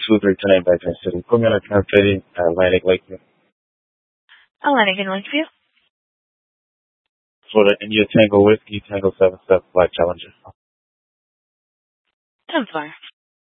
2329 Background City. Put me on a 1030, Atlantic Lakeview. Atlantic and Lakeview. Florida, India Tango Whiskey, Tango 77, Black Challenger. 10-4.